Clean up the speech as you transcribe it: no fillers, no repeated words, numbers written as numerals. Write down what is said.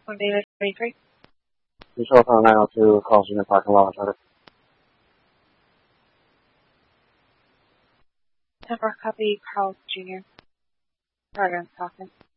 One David 23. Control Tower 902, calls unit parking lot, Charter. 10-4 copy, Carl Jr. Target talking.